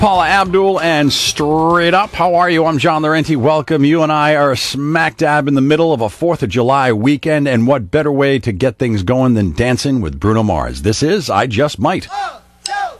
Paula Abdul and Straight Up. How are you? I'm John Laurenti. Welcome. You and I are smack dab in the middle of a 4th of July weekend, and what better way to get things going than dancing with Bruno Mars? This is I Just Might.